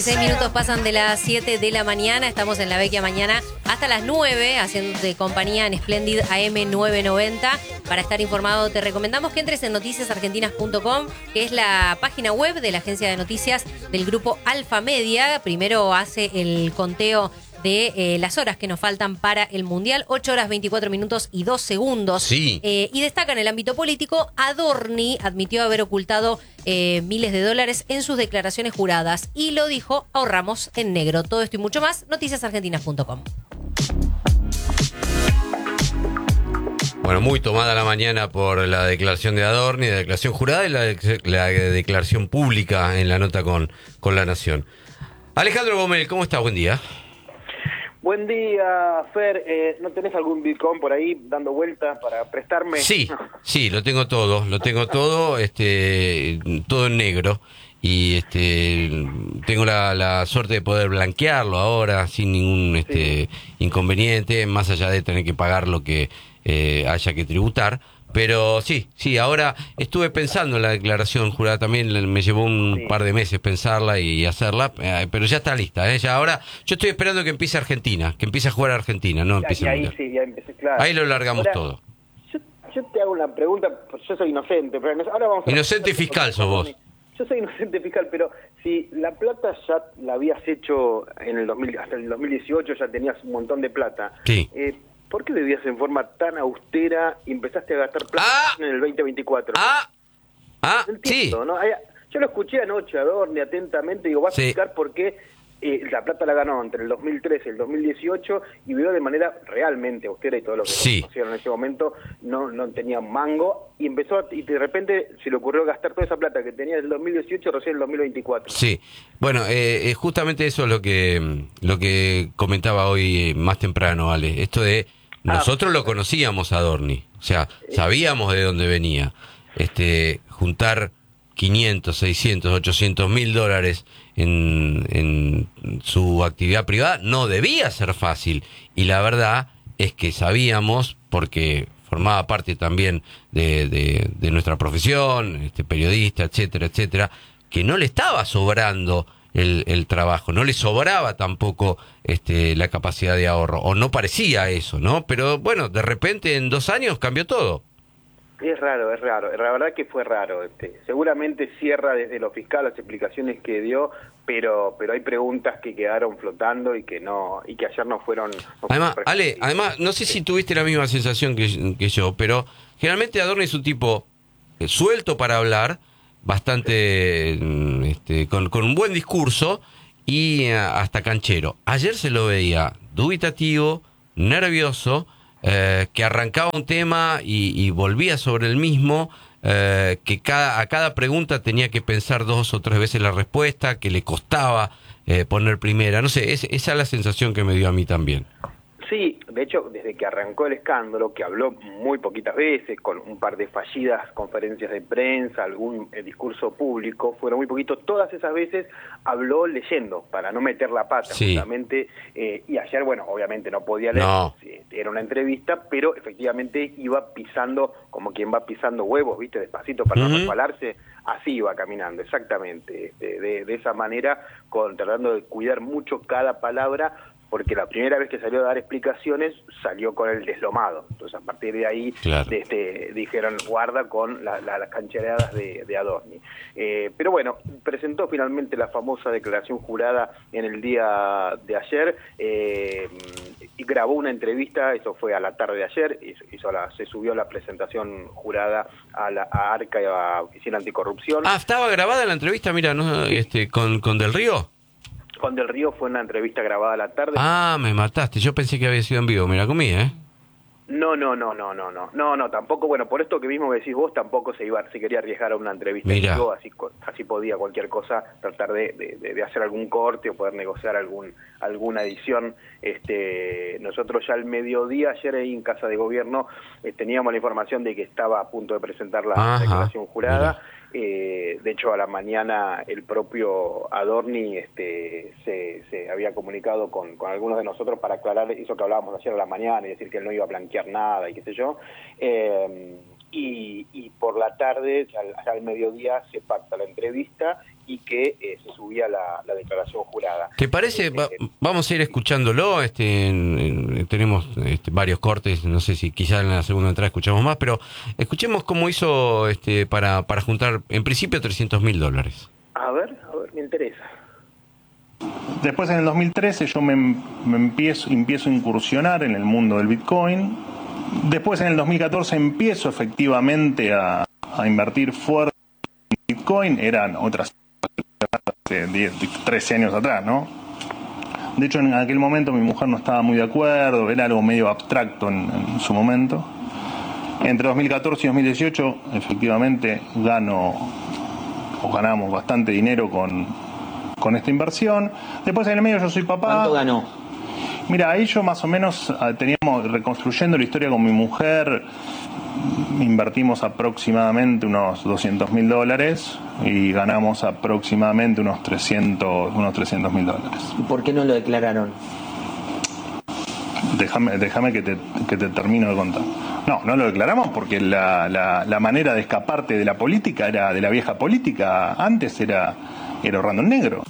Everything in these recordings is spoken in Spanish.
6 minutos pasan de las 7 de la mañana, estamos en la Vecchia Mañana hasta las 9, haciendo de compañía en Splendid AM 990. Para estar informado te recomendamos que entres en noticiasargentinas.com, que es la página web de la agencia de noticias del grupo Alfa Media. Primero hace el conteo de las horas que nos faltan para el Mundial, 8 horas 24 minutos y 2 segundos. Sí. Y destaca en el ámbito político, Adorni admitió haber ocultado miles de dólares en sus declaraciones juradas y lo dijo, ahorramos en negro. Todo esto y mucho más, noticiasargentinas.com. Bueno, muy tomada la mañana por la declaración de Adorni, la declaración jurada y la declaración pública en la nota con La Nación. Alejandro Gomel, ¿cómo estás? Buen día. Buen día, Fer. ¿No tenés algún Bitcoin por ahí dando vueltas para prestarme? Sí, lo tengo todo, todo en negro. Y tengo la suerte de poder blanquearlo ahora sin ningún inconveniente, más allá de tener que pagar lo que haya que tributar. Pero sí, ahora estuve pensando en la declaración jurada también, me llevó un par de meses pensarla y hacerla, pero ya está lista, ya ahora yo estoy esperando que empiece Argentina, que empiece a jugar Argentina, no empiece ahí sí, ya empecé, claro. Ahí lo largamos ahora, todo. Yo te hago una pregunta, pues yo soy inocente, pero ahora vamos a... Inocente fiscal sos vos. Yo soy inocente fiscal, pero si la plata ya la habías hecho en el 2000, hasta el 2018 ya tenías un montón de plata. Sí. ¿Por qué vivías en forma tan austera y empezaste a gastar plata en el 2024? No entiendo, sí. ¿no? Yo lo escuché anoche a Adorni atentamente, digo, vas a explicar por qué la plata la ganó entre el 2013 y el 2018 y vivió de manera realmente austera y todo lo que conocieron en ese momento no tenían mango y y de repente se le ocurrió gastar toda esa plata que tenía desde el 2018 recién en el 2024. Sí, bueno, justamente eso es lo que comentaba hoy más temprano, Ale, esto de nosotros lo conocíamos a Adorni, o sea, sabíamos de dónde venía, juntar 500, 600, 800 mil dólares en su actividad privada no debía ser fácil, y la verdad es que sabíamos, porque formaba parte también de nuestra profesión, periodista, etcétera, etcétera, que no le estaba sobrando el trabajo, no le sobraba tampoco la capacidad de ahorro, o no parecía eso, ¿no? Pero bueno, de repente en 2 años cambió todo. Es raro, la verdad que fue raro. Seguramente cierra desde lo fiscal las explicaciones que dio, pero hay preguntas que quedaron flotando y que ayer no fueron... Además, Ale, no sé si tuviste la misma sensación que yo, pero generalmente Adorni es un tipo suelto para hablar, bastante con un buen discurso y hasta canchero. Ayer se lo veía dubitativo, nervioso, que arrancaba un tema y volvía sobre el mismo, que a cada pregunta tenía que pensar 2 o 3 veces la respuesta, que le costaba poner primera. No sé, esa es la sensación que me dio a mí también. Sí, de hecho, desde que arrancó el escándalo, que habló muy poquitas veces, con un par de fallidas conferencias de prensa, algún discurso público, fueron muy poquitos, todas esas veces habló leyendo, para no meter la pata, justamente, y ayer, bueno, obviamente no podía leer, era una entrevista, pero efectivamente iba pisando, como quien va pisando huevos, ¿viste? Despacito, para no resbalarse, así iba caminando, exactamente, de esa manera, tratando de cuidar mucho cada palabra, porque la primera vez que salió a dar explicaciones salió con el deslomado. Entonces, a partir de ahí dijeron, guarda con las canchereadas de Adorni. Pero bueno, presentó finalmente la famosa declaración jurada en el día de ayer, y grabó una entrevista, eso fue a la tarde de ayer, se subió la presentación jurada a ARCA y a Oficina Anticorrupción. ¿Estaba grabada la entrevista, mira, ¿no? con Del Río? Con Del Río fue una entrevista grabada a la tarde. Me mataste. Yo pensé que había sido en vivo. Me la comí, ¿eh? No, tampoco, bueno, por esto que mismo decís vos, tampoco se quería arriesgar a una entrevista en vivo, así podía cualquier cosa tratar de hacer algún corte o poder negociar alguna edición. Nosotros ya al mediodía, ayer ahí en Casa de Gobierno, teníamos la información de que estaba a punto de presentar la declaración jurada. De hecho, a la mañana el propio Adorni se había comunicado con algunos de nosotros para aclarar eso que hablábamos ayer a la mañana y decir que él no iba a blanquear nada y qué sé yo. y por la tarde, ya al mediodía, se pacta la entrevista y que se subía la declaración jurada. ¿Te parece? Vamos a ir escuchándolo. Tenemos varios cortes, no sé si quizá en la segunda entrada escuchamos más, pero escuchemos cómo hizo para juntar, en principio, $300.000. A ver, me interesa. Después, en el 2013, yo me empiezo a incursionar en el mundo del Bitcoin. Después, en el 2014, empiezo efectivamente a invertir fuerte en Bitcoin. Eran otras 13 años atrás, ¿no? De hecho, en aquel momento mi mujer no estaba muy de acuerdo, era algo medio abstracto en su momento. Entre 2014 y 2018, efectivamente, ganamos bastante dinero con esta inversión. Después, en el medio, yo soy papá. ¿Cuánto ganó? Mira, ahí yo más o menos teníamos, reconstruyendo la historia con mi mujer, invertimos aproximadamente unos $200.000 y ganamos aproximadamente unos $300.000. ¿Y por qué no lo declararon? Déjame que te termino de contar. No lo declaramos porque la manera de escaparte de la política era de la vieja política. Antes era ahorrando en negro.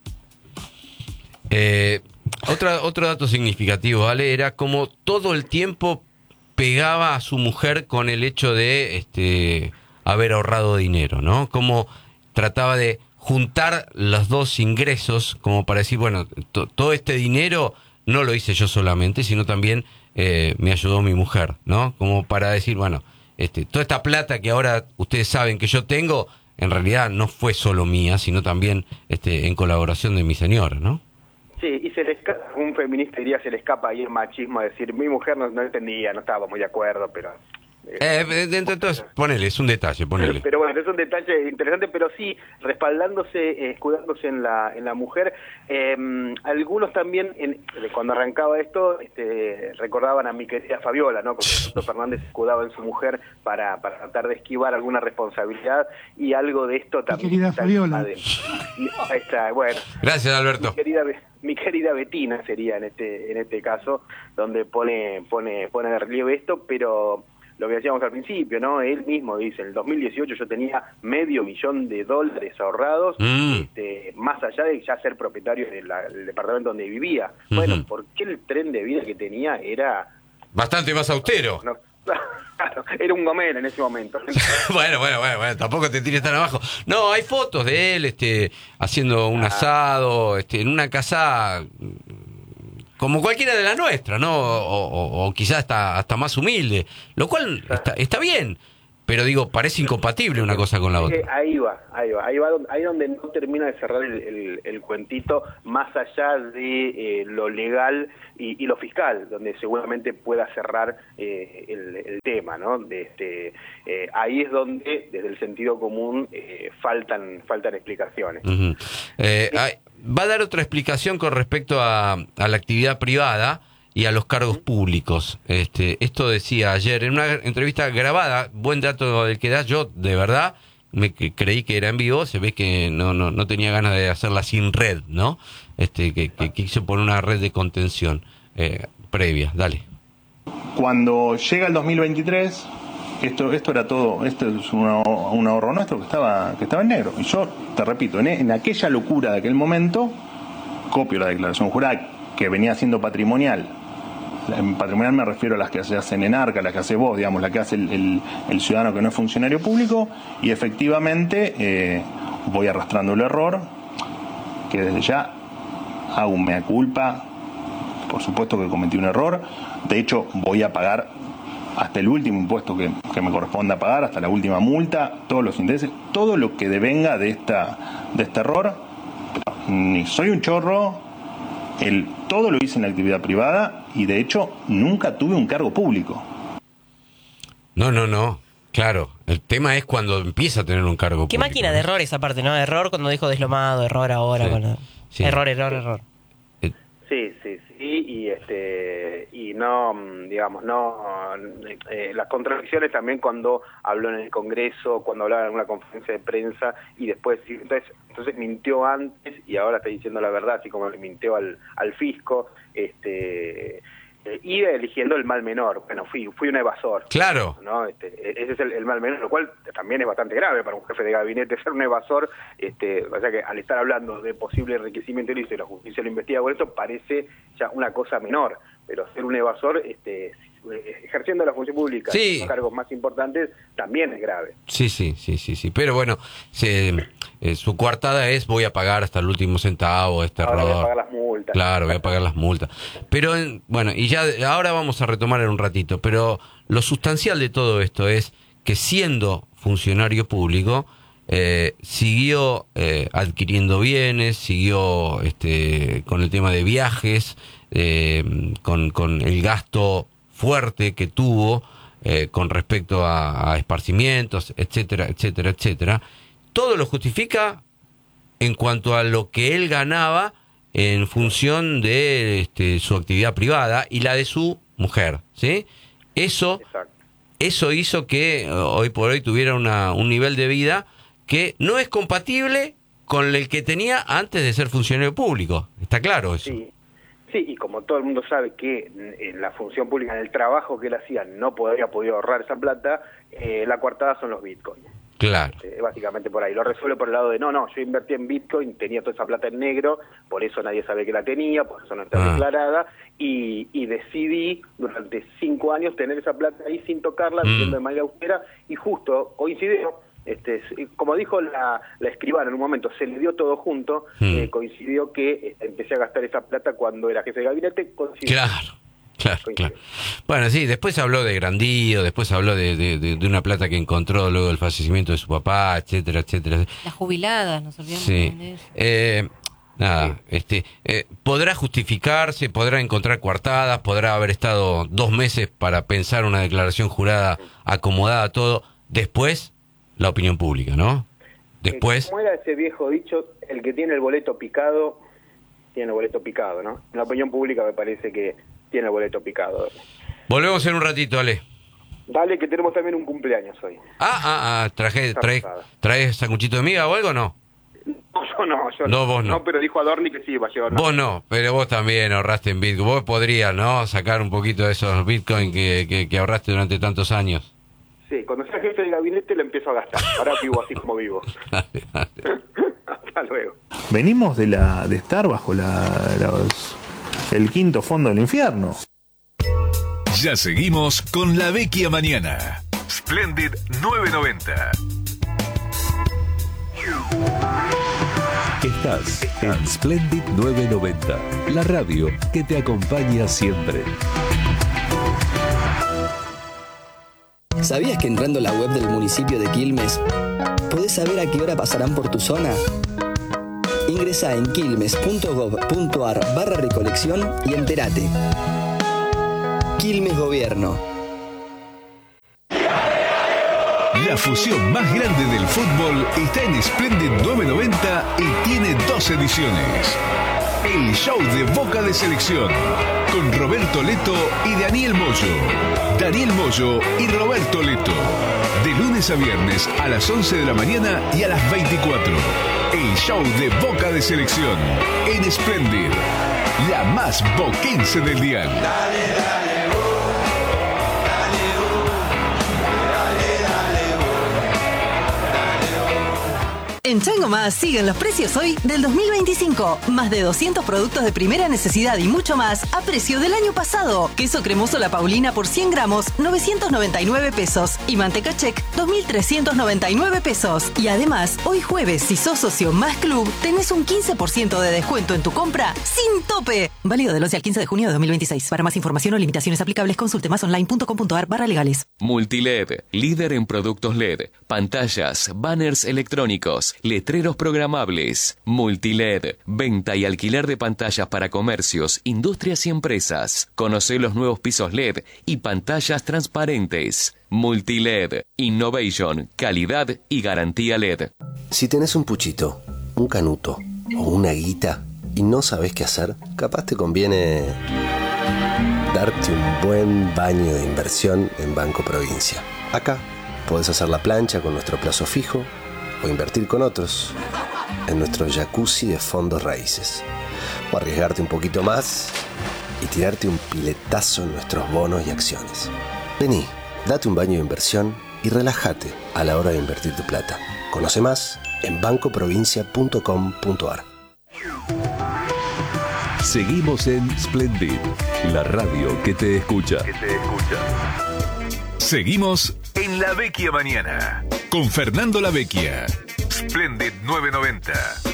Otro dato significativo, ¿vale? Era como todo el tiempo pegaba a su mujer con el hecho de haber ahorrado dinero, ¿no? Como trataba de juntar los dos ingresos como para decir, bueno, todo este dinero no lo hice yo solamente, sino también me ayudó mi mujer, ¿no? Como para decir, bueno, toda esta plata que ahora ustedes saben que yo tengo, en realidad no fue solo mía, sino también en colaboración de mi señora, ¿no? Sí, y se le escapa, un feminista diría, se le escapa ahí el machismo, decir, mi mujer no entendía, no estaba muy de acuerdo, pero... Entonces, ponele, es un detalle, ponele. Pero bueno, es un detalle interesante, pero sí, respaldándose, escudándose en la mujer. Algunos también, cuando arrancaba esto, recordaban a mi querida Fabiola, ¿no? Como Alberto Fernández escudaba en su mujer para tratar de esquivar alguna responsabilidad, y algo de esto también. Mi querida Fabiola. Ahí está, bueno. Gracias, Alberto. Mi querida Betina sería en este caso, donde pone de relieve esto, pero... Lo que decíamos al principio, ¿no? Él mismo dice, en el 2018 yo tenía $500.000 ahorrados, más allá de ya ser propietario del departamento donde vivía. Bueno, porque el tren de vida que tenía era... Bastante más austero. No, era un gomero en ese momento. Bueno, tampoco te tires tan abajo. No, hay fotos de él haciendo un asado, en una casa... como cualquiera de las nuestras, ¿no? O quizás hasta más humilde, lo cual está bien, pero digo, parece incompatible una cosa con la otra. Ahí donde no termina de cerrar el cuentito, más allá de lo legal y lo fiscal, donde seguramente pueda cerrar el tema, ¿no? Ahí es donde, desde el sentido común, faltan explicaciones. Uh-huh. Va a dar otra explicación con respecto a la actividad privada y a los cargos públicos. Esto decía ayer en una entrevista grabada, buen dato del que da, yo de verdad creí que era en vivo, se ve que no tenía ganas de hacerla sin red, ¿no? Que quiso poner una red de contención previa. Dale. Cuando llega el 2023, esto era todo, esto es un ahorro nuestro que estaba en negro. Y yo, te repito, en aquella locura de aquel momento, copio la declaración jurada que venía siendo patrimonial. En patrimonial me refiero a las que se hacen en ARCA, las que hace vos, digamos, la que hace el ciudadano que no es funcionario público, y efectivamente voy arrastrando el error, que desde ya hago un mea culpa, por supuesto que cometí un error, de hecho voy a pagar hasta el último impuesto que me corresponda pagar, hasta la última multa, todos los intereses, todo lo que devenga de este error. Pero ni soy un chorro, todo lo hice en la actividad privada y de hecho nunca tuve un cargo público. No, claro, el tema es cuando empieza a tener un cargo ¿Qué público? máquina de errores aparte, no? Error cuando dijo deslomado, error ahora, Sí. Error. Sí, y no, digamos, las contradicciones también cuando habló en el Congreso, cuando hablaba en una conferencia de prensa y después, entonces mintió antes y ahora está diciendo la verdad, así como le mintió al fisco, y eligiendo el mal menor. Bueno, fui un evasor. Claro. ¿No? Ese es el mal menor, lo cual también es bastante grave para un jefe de gabinete ser un evasor. O sea que al estar hablando de posible enriquecimiento ilícito y la justicia lo investiga con esto, parece ya una cosa menor. Pero ser un evasor, ejerciendo la función pública, sí, los cargos más importantes, también es grave. Sí. Pero bueno, su coartada es: voy a pagar hasta el último centavo este error. Voy a pagar las multas. Claro, voy a pagar las multas. Pero bueno, y ya ahora vamos a retomar en un ratito, pero lo sustancial de todo esto es que, siendo funcionario público, siguió adquiriendo bienes, siguió con el tema de viajes, con el gasto fuerte que tuvo con respecto a esparcimientos, etcétera. Todo lo justifica en cuanto a lo que él ganaba en función de su actividad privada y la de su mujer, ¿sí? Eso hizo que hoy por hoy tuviera un nivel de vida que no es compatible con el que tenía antes de ser funcionario público. ¿Está claro eso? Sí, y como todo el mundo sabe que en la función pública, en el trabajo que él hacía, no había podido ahorrar esa plata, la coartada son los bitcoins. Claro. Básicamente por ahí. Lo resuelve por el lado de, no, yo invertí en bitcoin, tenía toda esa plata en negro, por eso nadie sabe que la tenía, por eso no está declarada, y decidí durante 5 años tener esa plata ahí sin tocarla, viviendo de manera austera, y justo coincidió, como dijo la escribana en un momento, se le dio todo junto, coincidió que empecé a gastar esa plata cuando era jefe de gabinete. Claro. Bueno, sí, después habló de Grandío, después habló de una plata que encontró luego del fallecimiento de su papá, etcétera. Las jubiladas, nos olvidamos de eso. Nada, podrá justificarse, podrá encontrar coartadas, podrá haber estado 2 meses para pensar una declaración jurada acomodada, todo. Después, la opinión pública, ¿no? Después... ¿Cómo era ese viejo dicho? El que tiene el boleto picado, tiene el boleto picado, ¿no? La opinión pública me parece que tiene el boleto picado. Volvemos en un ratito, Ale. Dale, que tenemos también un cumpleaños hoy. ¿Traes sanguchito de miga o algo o no? Yo no. Vos no. No, pero dijo Adorni que sí iba a llevar. Vos no, pero vos también ahorraste en Bitcoin. Vos podrías, ¿no? Sacar un poquito de esos Bitcoin que ahorraste durante tantos años. Sí, cuando sea jefe de gabinete lo empiezo a gastar. Ahora vivo así como vivo. Dale. Hasta luego. Venimos de estar bajo el quinto fondo del infierno. Ya seguimos con La Vecchia Mañana. Splendid 990. Estás en Splendid 990, la radio que te acompaña siempre. ¿Sabías que entrando a la web del municipio de Quilmes podés saber a qué hora pasarán por tu zona? Ingresá en quilmes.gov.ar/recolección y entérate. Quilmes Gobierno. La fusión más grande del fútbol está en Splendid 990 y tiene 2 ediciones. El show de Boca de Selección, con Roberto Leto y Daniel Moyo. Daniel Moyo y Roberto Leto. De lunes a viernes a las 11 de la mañana y a las 24. El show de Boca de Selección en Splendid, la más boquense del dial. En Chango Más siguen los precios hoy del 2025. Más de 200 productos de primera necesidad y mucho más a precio del año pasado. Queso cremoso La Paulina por 100 gramos, 999 pesos. Y manteca Check, 2.399 pesos. Y además, hoy jueves, si sos socio Más Club, tenés un 15% de descuento en tu compra sin tope. Válido del 11 al 15 de junio de 2026. Para más información o limitaciones aplicables, consulte masonline.com.ar/legales. Multiled, líder en productos LED, pantallas, banners electrónicos, letreros programables. Multiled, venta y alquiler de pantallas para comercios, industrias y empresas. Conoce los nuevos pisos LED y pantallas transparentes. Multiled, innovation, calidad y garantía LED. Si tenés un puchito, un canuto o una guita y no sabés qué hacer, capaz te conviene darte un buen baño de inversión en Banco Provincia. Acá podés hacer la plancha con nuestro plazo fijo o invertir con otros en nuestro jacuzzi de fondos raíces. O arriesgarte un poquito más y tirarte un piletazo en nuestros bonos y acciones. Vení, date un baño de inversión y relájate a la hora de invertir tu plata. Conoce más en bancoprovincia.com.ar. Seguimos en Splendid, la radio que te escucha. Seguimos en La Vecchia Mañana con Fernando La Vecchia. Splendid 990.